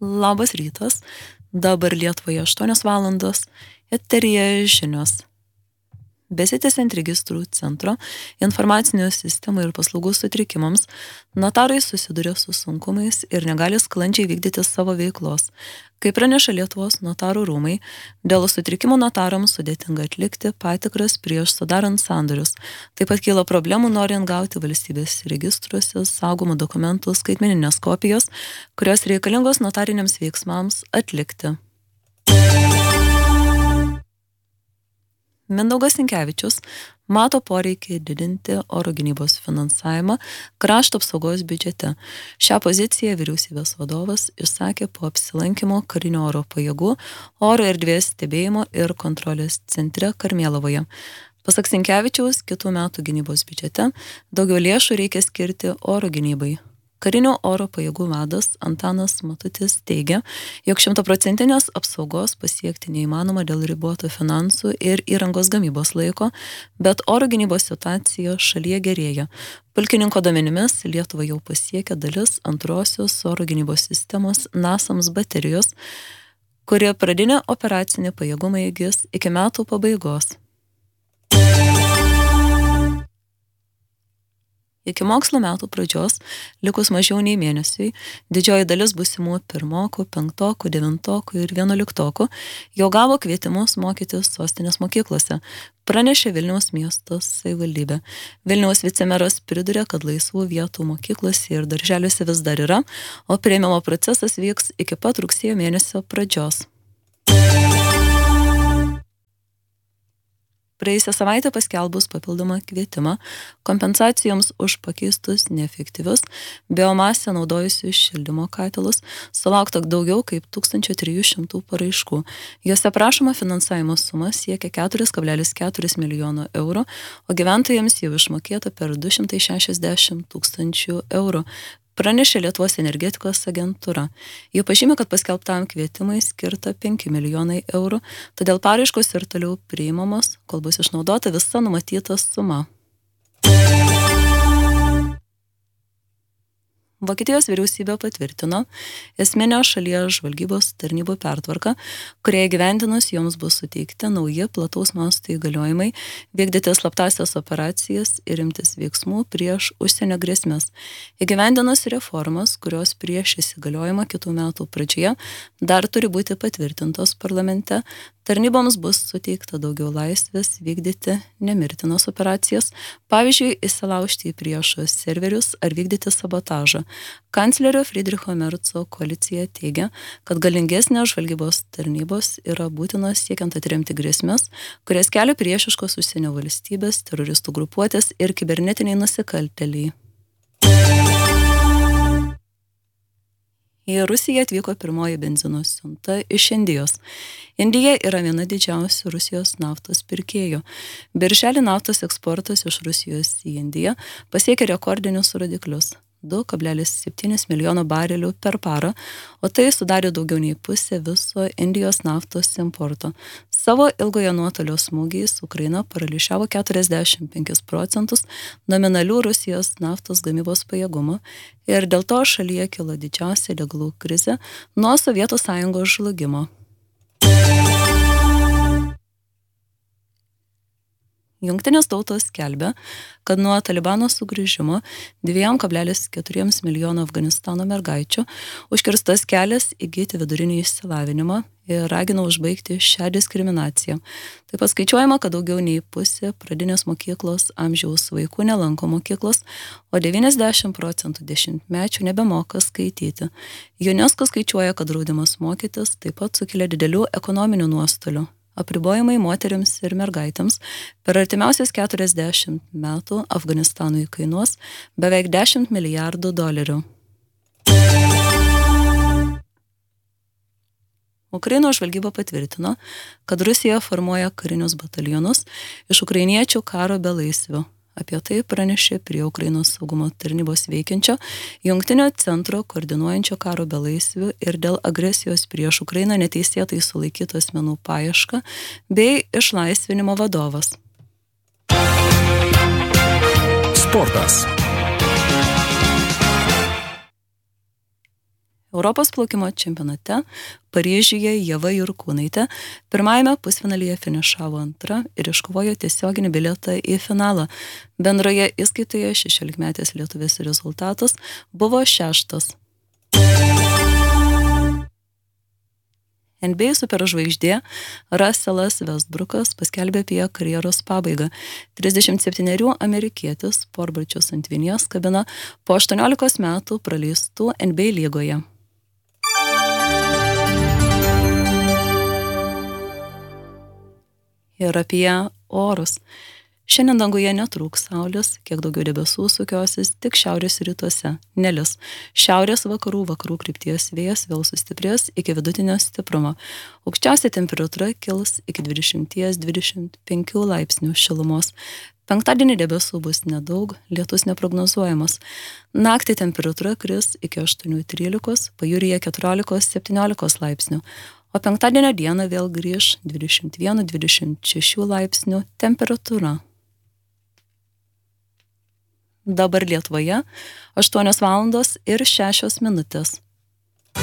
Labas rytas, dabar Lietuvoje 8 valandos, eteryje žinios. Besitęsiant registrų centro informacinių sistemų ir paslaugų sutrikimams, notarai susiduria su sunkumais ir negali sklandžiai vykdyti savo veiklos. Kaip praneša Lietuvos notarų rūmai, dėl sutrikimų notarams sudėtinga atlikti patikras prieš sudarant sandorius. Taip pat kyla problemų norint gauti valstybės registruose saugomų dokumentų skaitmeninės kopijos, kurios reikalingos notariniams veiksmams atlikti. Mindaugas Sinkevičius mato poreikį didinti oro gynybos finansavimą krašto apsaugos biudžete. Šią poziciją vyriausybės vadovas išsakė po apsilankimo karinio oro pajėgų, oro erdvės stebėjimo ir kontrolės centre Karmėlavoje. Pasak Sinkevičiaus, kitų metų gynybos biudžete daugiau lėšų reikia skirti oro gynybai. Karinio oro pajėgų vadas Antanas Matutis teigia, jog 100% apsaugos pasiekti neįmanoma dėl ribotų finansų ir įrangos gamybos laiko, bet oro gynybos situacija šalyje gerėja. Pulkininko duomenimis Lietuva jau pasiekė dalis antrosios oro gynybos sistemos NASAMS baterijos, kurie pradinę operacinį pajėgumą įgis iki metų pabaigos. Iki mokslo metų pradžios, likus mažiau nei mėnesiui, didžioji dalis būsimų pirmokų, penktokų, devintokų ir 11-okų jau gavo kvietimus mokytis sostinės mokyklose, pranešė Vilniaus miesto savivaldybė. Vilniaus vicemeras priduria, kad laisvų vietų mokyklose ir darželiuose vis dar yra, o priėmimo procesas vyks iki pat rugsėjo mėnesio pradžios. Praėjusią savaitę paskelbus papildomą kvietimą kompensacijoms už pakeistus neefektyvius biomasę naudojusius šildymo katilus sulaukta daugiau kaip 1300 paraiškų. Jose prašoma finansavimo suma siekia 4,4 milijono eurų, o gyventojams jau išmokėta per 260 000 eurų. Pranešė Lietuvos energetikos agentūra. Jie pažymė, kad paskelbtam kvietimai skirta 5 milijonai eurų, todėl paraiškos ir toliau priimamos, kol bus išnaudota visa numatyta suma. Vokietijos vyriausybė patvirtino esminio šalies žvalgybos tarnybų pertvarką, kurie įgyvendinus joms bus suteikti nauji plataus masto įgaliojimai vykdyti slaptąsias operacijas ir imtis veiksmų prieš užsienio grėsmes. Įgyvendinus reformas, kurios prieš įsigaliojimą kitų metų pradžioje dar turi būti patvirtintos parlamente, tarnyboms bus suteikta daugiau laisvės vykdyti nemirtinas operacijas, pavyzdžiui, įsilaužti į priešo serverius ar vykdyti sabotažą. Kanclerio Friedricho Merco koalicija teigia, kad galingesnės žvalgybos tarnybos yra būtinos siekiant atremti grėsmes, kurias kelia priešiškos užsienio valstybės, teroristų grupuotės ir kibernetiniai nusikaltėliai. Į Rusiją atvyko pirmoji benzino siunta iš Indijos. Indija yra viena didžiausių Rusijos naftos pirkėjų. Birželį naftos eksportas iš Rusijos į Indiją pasiekė rekordinius rodiklius – 2,7 milijono barelių per parą, o tai sudarė daugiau nei pusę viso Indijos naftos importo. Savo ilgojo nuotolio smūgiais Ukraina paralyžiavo 45% nominalių Rusijos naftos gamybos pajėgumų ir dėl to šalyje kilo didžiausia degalų krizė nuo Sovietų Sąjungos žlugimo. Jungtinės tautos skelbia, kad nuo Talibano sugrįžimo 2,4 milijono Afganistano mergaičių užkirstas kelias įgyti vidurinį išsilavinimą ir ragina užbaigti šią diskriminaciją. Taip pat skaičiuojama, kad daugiau nei pusė pradinės mokyklos amžiaus vaikų nelanko mokyklos, o 90% dešimtmečių nebemoka skaityti. UNESCO skaičiuoja, kad draudimas mokytis taip pat sukelia didelių ekonominių nuostolių. Apribojimai moteriams ir mergaitėms per artimiausias 40 metų Afganistanui kainuos beveik $10 milijardų. Ukrainos žvalgyba patvirtino, kad Rusija formuoja karinius batalionus iš ukrainiečių karo belaisvių. Apie tai pranešė prie Ukrainos saugumo tarnybos veikiančio Jungtinio centro koordinuojančio karo belaisvių ir dėl agresijos prieš Ukrainą neteisėtai sulaikytų asmenų paiešką bei išlaisvinimo vadovas. Sportas. Europos plaukimo čempionate Paryžiuje Ieva Jurkūnaitė pirmajame pusfinalyje finišavo antra ir iškovojo tiesioginį bilietą į finalą. Bendroje įskaitoje 16-metės lietuvės rezultatas buvo 6. NBA superžvaigždė Russellas Westbrookas paskelbė apie karjeros pabaigą. 37 amerikietis sportbačius ant vinies kabina po 18 metų praleistų NBA lygoje. Ir apie orus. Šiandien danguje netrūks saulės, kiek daugiau debesų sukiosis tik šiaurės rytuose. Nelis. Šiaurės vakarų krypties vėjas vėl sustiprės iki vidutinio stiprumo. Aukščiausia temperatūra kils iki 20-25 laipsnių šilumos. Penktadienį debesų bus nedaug, lietus neprognozuojamas. Naktį temperatūra kris iki 8-13, pajūryje 14-17 laipsnių. O penktadienio dieną vėl grįž 21-26 laipsnių temperatūra. Dabar Lietuvoje 8:06.